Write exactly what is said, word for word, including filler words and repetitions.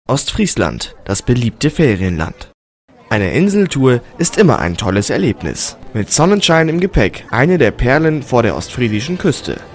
Ostfriesland, das beliebte Ferienland. Eine Inseltour ist immer ein tolles Erlebnis. Mit Sonnenschein im Gepäck eine der Perlen vor der ostfriesischen Küste.